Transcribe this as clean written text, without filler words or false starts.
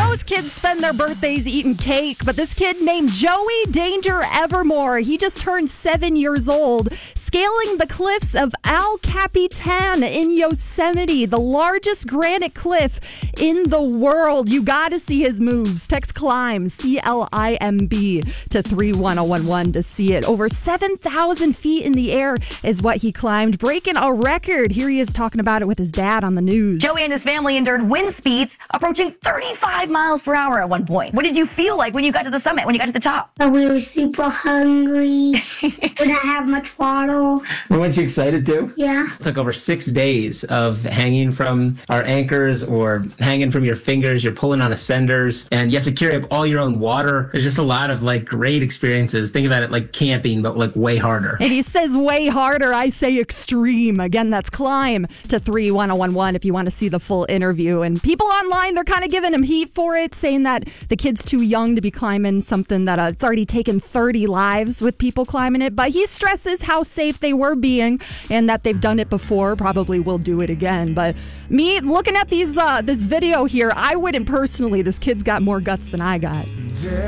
most kids spend their birthdays eating cake, but this kid named Joey Danger Evermore, he just turned 7 years old, scaling the cliffs of El Capitan in Yosemite, the largest granite cliff in the world. You got to see his moves. Text CLIMB, CLIMB, to 31011 to see it. Over 7,000 feet in the air is what he climbed, breaking a record. Here he is talking about it with his dad on the news. Joey and his family endured wind speeds approaching 35 miles per hour at one point. What did you feel like when you got to the summit, when you got to the top? We were super hungry. We didn't have much water. Weren't you excited too? Yeah. It took over 6 days of hanging from our anchors or hanging from your fingers. You're pulling on ascenders and you have to carry up all your own water. There's just a lot of great experiences. Think about it like camping, but way harder. And he says way harder. I say extreme. Again, that's CLIMB to 31011 if you want to see the full interview. And people online, they're kind of giving him heat for it, saying that the kid's too young to be climbing something that it's already taken 30 lives with people climbing it. But he stresses how safe they were being and that they've done it before, probably will do it again. But me looking at this video here, I wouldn't personally. This kid's got more guts than I got.